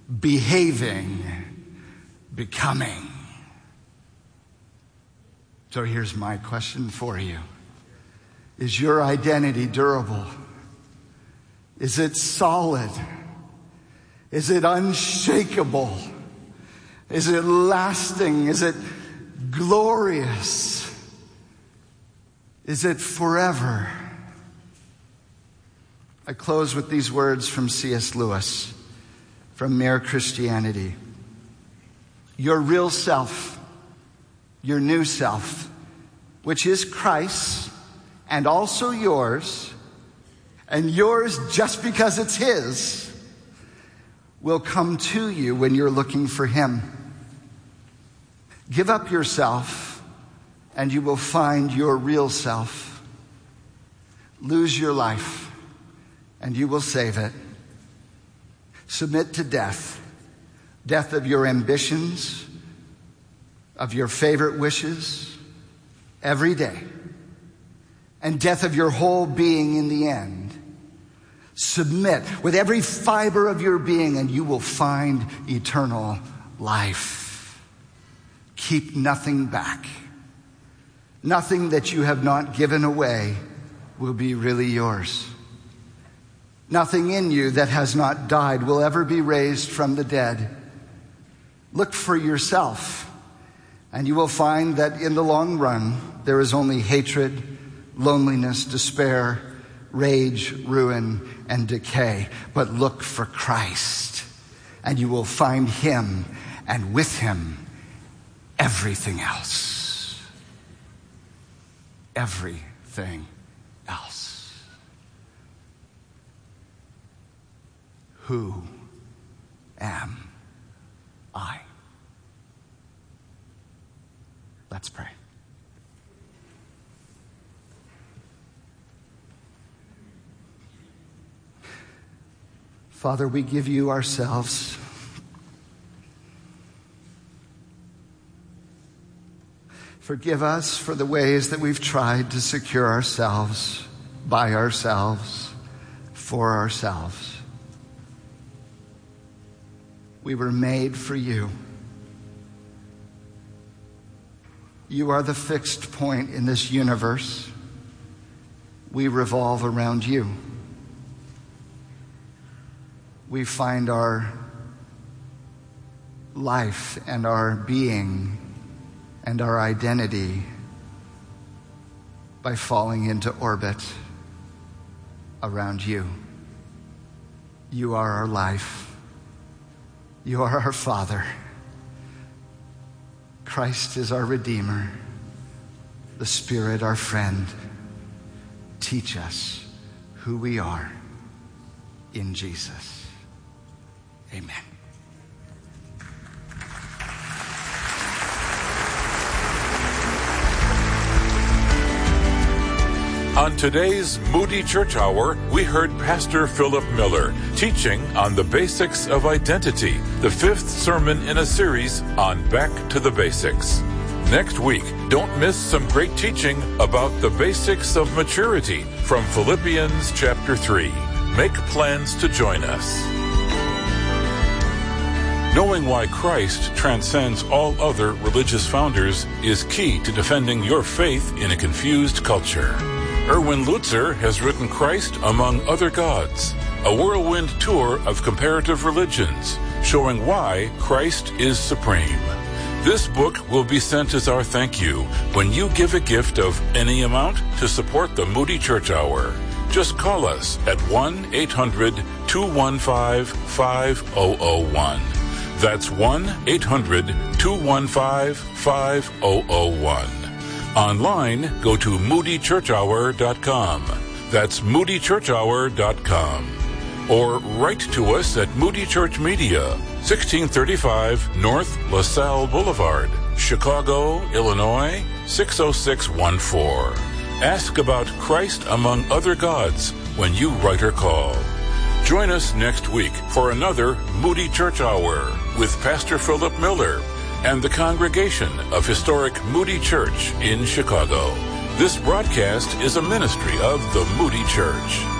behaving, becoming. So here's my question for you. Is your identity durable? Is it solid? Is it unshakable? Is it lasting? Is it glorious? Is it forever? I close with these words from C.S. Lewis, from Mere Christianity. Your real self, your new self, which is Christ's and also yours, and yours just because it's his, will come to you when you're looking for him. Give up yourself and you will find your real self. Lose your life and you will save it. Submit to death. Death of your ambitions, of your favorite wishes, every day. And death of your whole being in the end. Submit with every fiber of your being and you will find eternal life. Keep nothing back. Nothing that you have not given away will be really yours. Nothing in you that has not died will ever be raised from the dead. Look for yourself, and you will find that in the long run, there is only hatred, loneliness, despair, rage, ruin, and decay. But look for Christ, and you will find him, and with him, everything else. Everything else. Who am I? Let's pray. Father, we give you ourselves. Forgive us for the ways that we've tried to secure ourselves, by ourselves, for ourselves. We were made for you. You are the fixed point in this universe. We revolve around you. We find our life and our being and our identity by falling into orbit around you. You are our life. You are our Father. Christ is our Redeemer. The Spirit, our friend. Teach us who we are in Jesus. Amen. On today's Moody Church Hour, we heard Pastor Philip Miller teaching on the basics of identity, the fifth sermon in a series on Back to the Basics. Next week, don't miss some great teaching about the basics of maturity from Philippians chapter 3. Make plans to join us. Knowing why Christ transcends all other religious founders is key to defending your faith in a confused culture. Erwin Lutzer has written Christ Among Other Gods, a whirlwind tour of comparative religions, showing why Christ is supreme. This book will be sent as our thank you when you give a gift of any amount to support the Moody Church Hour. Just call us at 1-800-215-5001. That's 1-800-215-5001. Online, go to moodychurchhour.com. That's moodychurchhour.com. Or write to us at Moody Church Media, 1635 North LaSalle Boulevard, Chicago, Illinois, 60614. Ask about Christ Among Other Gods when you write or call. Join us next week for another Moody Church Hour with Pastor Philip Miller and the congregation of historic Moody Church in Chicago. This broadcast is a ministry of the Moody Church.